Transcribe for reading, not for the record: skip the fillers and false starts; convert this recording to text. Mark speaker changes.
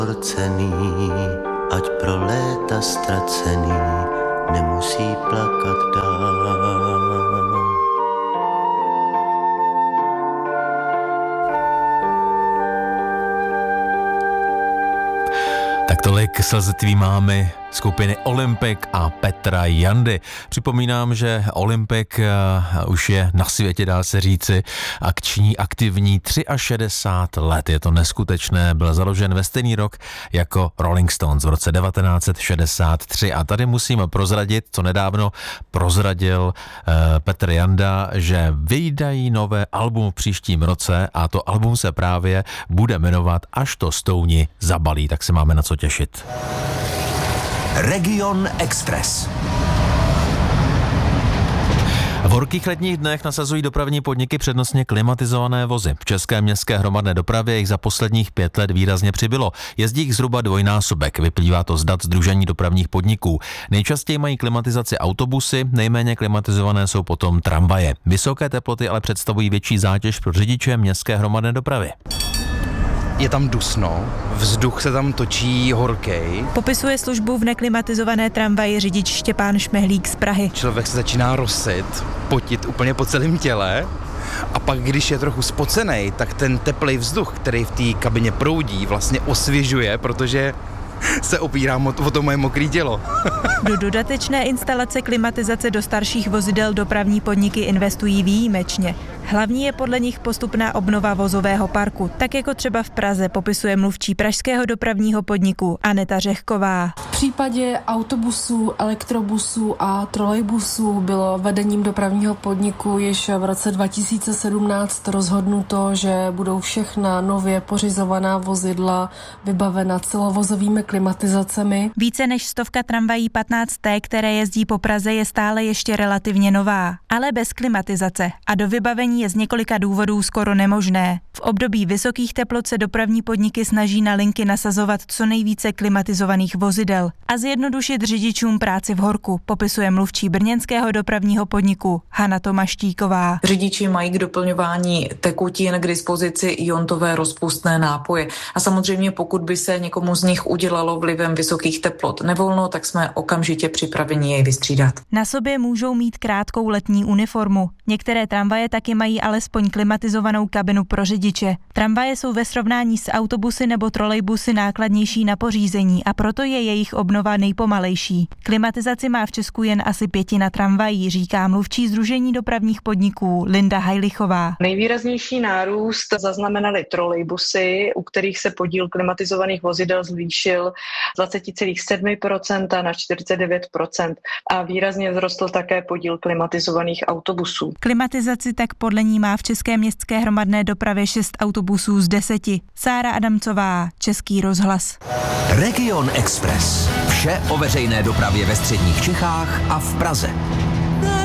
Speaker 1: Cený, ať pro léta ztracený nemusí plakat dál.
Speaker 2: Tak tolik slzetví mámy skupiny Olympik a Petra Jandy. Připomínám, že Olympik už je na světě, dá se říci, aktivní 63 let. Je to neskutečné, byl založen ve stejný rok jako Rolling Stones v roce 1963. A tady musím prozradit, co nedávno prozradil Petr Janda, že vydají nové album v příštím roce a to album se právě bude jmenovat Až to stouni zabalí, tak se máme na co těšit.
Speaker 3: Region Express.
Speaker 2: V horkých letních dnech nasazují dopravní podniky přednostně klimatizované vozy. V české městské hromadné dopravě jich za posledních 5 let výrazně přibylo. Jezdí jich zhruba dvojnásobek, vyplývá to z dat Sdružení dopravních podniků. Nejčastěji mají klimatizaci autobusy, nejméně klimatizované jsou potom tramvaje. Vysoké teploty ale představují větší zátěž pro řidiče městské hromadné dopravy.
Speaker 4: Je tam dusno, vzduch se tam točí horkej.
Speaker 5: Popisuje službu v neklimatizované tramvaji řidič Štěpán Šmehlík z Prahy.
Speaker 4: Člověk se začíná rosit, potit úplně po celém těle a pak, když je trochu spocenej, tak ten teplej vzduch, který v té kabině proudí, vlastně osvěžuje, protože se opírám o to moje mokré tělo.
Speaker 5: Do dodatečné instalace klimatizace do starších vozidel dopravní podniky investují výjimečně. Hlavní je podle nich postupná obnova vozového parku, tak jako třeba v Praze, popisuje mluvčí pražského dopravního podniku Aneta Řehková.
Speaker 6: V případě autobusů, elektrobusů a trolejbusů bylo vedením dopravního podniku již v roce 2017 rozhodnuto, že budou všechna nově pořizovaná vozidla vybavena celovozovými klimatizacemi.
Speaker 5: Více než 100 tramvají 15T, které jezdí po Praze, je stále ještě relativně nová, ale bez klimatizace a do vybavení je z několika důvodů skoro nemožné. V období vysokých teplot se dopravní podniky snaží na linky nasazovat co nejvíce klimatizovaných vozidel a zjednodušit řidičům práci v horku, popisuje mluvčí brněnského dopravního podniku Hana Tomaštíková.
Speaker 7: Řidiči mají k doplňování tekutin k dispozici iontové rozpustné nápoje a samozřejmě pokud by se někomu z nich udělalo vlivem vysokých teplot nevolno, tak jsme okamžitě připraveni jej vystřídat.
Speaker 5: Na sobě můžou mít krátkou letní uniformu. Některé tramvaje taky mají alespoň klimatizovanou kabinu pro řidiče. Tramvaje jsou ve srovnání s autobusy nebo trolejbusy nákladnější na pořízení a proto je jejich obnova nejpomalejší. Klimatizaci má v Česku jen asi 1/5 tramvají, říká mluvčí Sdružení dopravních podniků Linda Hajlichová.
Speaker 8: Nejvýraznější nárůst zaznamenaly trolejbusy, u kterých se podíl klimatizovaných vozidel zvýšil z 20,7% na 49% a výrazně vzrostl také podíl klimatizovaných autobusů.
Speaker 5: Klimatizaci tak podle ní má v české městské hromadné dopravě 6 autobusů z 10. Sára Adamcová, Český rozhlas.
Speaker 3: Region Express. Vše o veřejné dopravě ve středních Čechách a v Praze.